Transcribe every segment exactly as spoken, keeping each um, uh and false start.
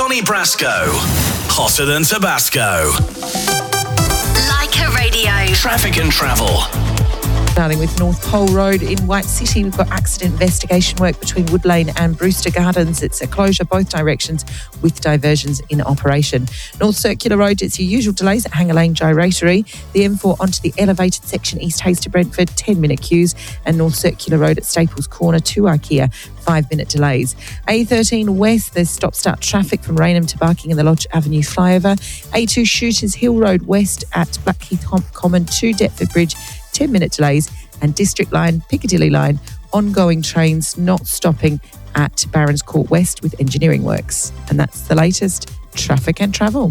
Donny Brasco. Hotter than Tabasco. Leica Radio. Traffic and travel. Starting with North Pole Road in White City, we've got accident investigation work between Wood Lane and Brewster Gardens. It's a closure both directions with diversions in operation. North Circular Road, it's your usual delays at Hanger Lane Gyratory. The M four onto the elevated section East Hayes to Brentford, ten minute queues. And North Circular Road at Staples Corner to IKEA, five minute delays. A thirteen West, there's stop-start traffic from Rainham to Barking and the Lodge Avenue flyover. A two Shooters Hill Road West at Blackheath Common to Deptford Bridge, ten minute delays. And District Line, Piccadilly Line, ongoing trains not stopping at Barons Court West with engineering works. And that's the latest traffic and travel.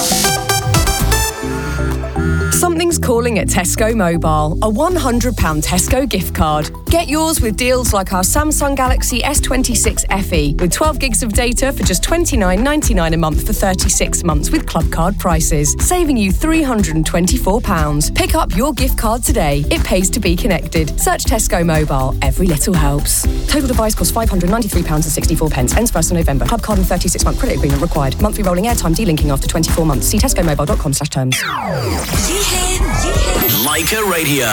Something's calling at Tesco Mobile. A one hundred pounds Tesco gift card. Get yours with deals like our Samsung Galaxy S twenty-six F E with twelve gigs of data for just twenty-nine ninety-nine a month for thirty-six months with club card prices, saving you three hundred twenty-four pounds. Pick up your gift card today. It pays to be connected. Search Tesco Mobile. Every little helps. Total device costs five hundred ninety-three pounds sixty-four. Ends first of November. Club card and thirty-six month credit agreement required. Monthly rolling airtime delinking after twenty-four months. See tesco mobile dot com slash terms. Leica Radio.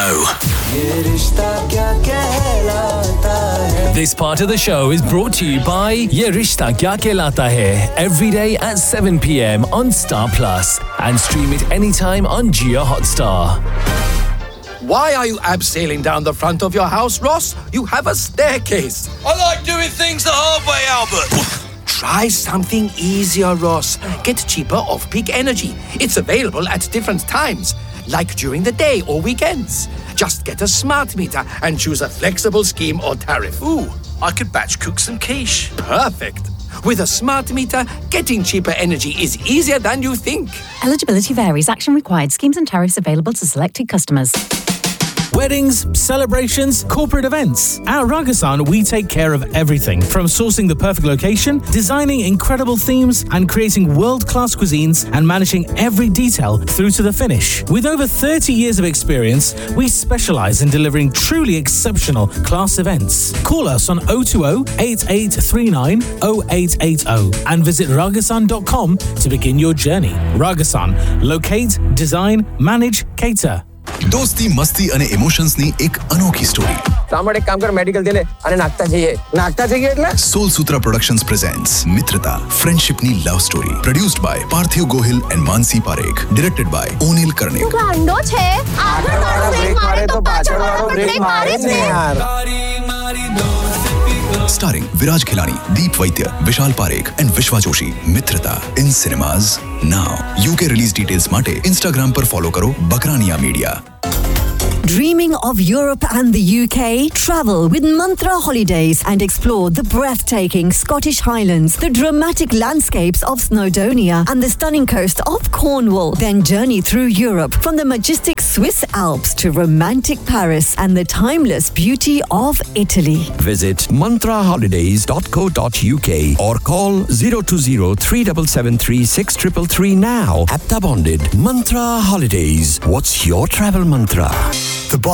This part of the show is brought to you by Ye Rishta Kya Kehlata Hai, every day at seven p.m. on Star Plus, and stream it anytime on Jio Hotstar. Why are you abseiling down the front of your house, Ross? You have a staircase. I like doing things the hard way, Albert. Try something easier, Ross. Get cheaper off-peak energy. It's available at different times, like during the day or weekends. Just get a smart meter and choose a flexible scheme or tariff. Ooh, I could batch cook some quiche. Perfect. With a smart meter, getting cheaper energy is easier than you think. Eligibility varies. Action required. Schemes and tariffs available to selected customers. Weddings, celebrations, corporate events. At Ragasan, we take care of everything from sourcing the perfect location, designing incredible themes, and creating world-class cuisines and managing every detail through to the finish. With over thirty years of experience, we specialize in delivering truly exceptional class events. Call us on oh two oh, eight eight three nine, oh eight eight oh and visit ragasan dot com to begin your journey. Ragasan. Locate, design, manage, cater. दोस्ती मस्ती અને ઇમોશન્સની એક અનોખી story. સાંભળ એક કામ કર medical દે લે અને નાખતા જઈએ. નાખતા જઈએ એટલે સોલ સૂત્રા પ્રોડક્શન્સ પ્રેઝન્ટ્સ મિત્રતા ફ્રેન્ડશિપની love story. Produced by Parthiv Gohil and Mansi Parekh. Directed by ઓનિલ Karnik. ગાંડો છે આગળવાળો બ્રેક મારે તો પાછળવાળો બ્રેક મારે જ ને યાર. Starring Viraj Khilani, Deep Vaidya, Vishal Parekh and Vishwa Joshi. Mitrata in cinemas now. U K release details mate Instagram par follow karo Bakrania Media. Dreaming of Europe and the U K? Travel with Mantra Holidays and explore the breathtaking Scottish Highlands, the dramatic landscapes of Snowdonia and the stunning coast of Cornwall. Then journey through Europe from the majestic Swiss Alps to romantic Paris and the timeless beauty of Italy. Visit mantra holidays dot co dot u k or call zero two zero, three seven seven three, six three three three now. Apta bonded. Mantra Holidays. What's your travel mantra? The